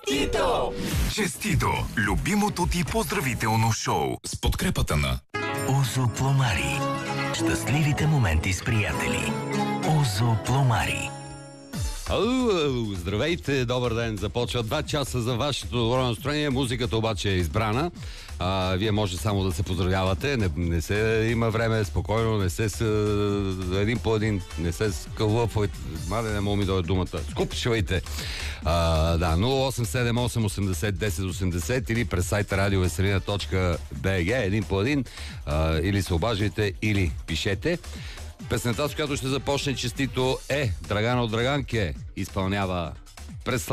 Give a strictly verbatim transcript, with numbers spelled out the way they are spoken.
Честито! Честито! Любимото ти поздравително шоу с подкрепата на Озо Пломари. Щастливите моменти с приятели. Озо Пломари. Ау, ау, здравейте, добър ден. Започва два часа за вашето добро настроение. Музиката обаче е избрана. А, вие може само да се поздравявате. Не, не се има време, спокойно, не се с, един по един, не се скълъпвайте. Маде, не мога ми дойде думата. Скупчвайте. А, да, нула осем седем осем осемдесет десет осемдесет или през сайта радиовеселина точка би джи, един по един. А, или се обаждайте, или пишете. Песента, с която ще започне честито, е Драгана от Драганке. Изпълнява през